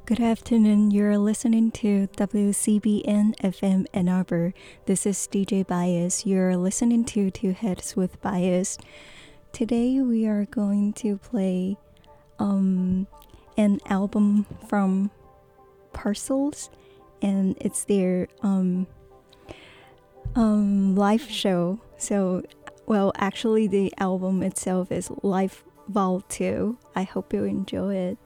Good afternoon. You're listening to WCBN FM Ann Arbor. This is DJ Bias. You're listening to Two Heads with Bias. Today we are going to play an album from Parcels, and it's their live show. Actually, the album itself is Live Vol 2. I hope you enjoy it.